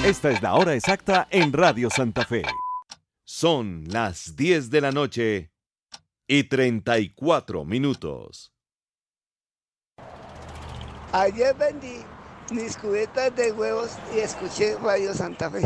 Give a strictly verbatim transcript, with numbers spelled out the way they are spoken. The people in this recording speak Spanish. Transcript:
Esta es la hora exacta en Radio Santa Fe. Son las diez de la noche y treinta y cuatro minutos. Ayer vendí mis cubetas de huevos y escuché Radio Santa Fe.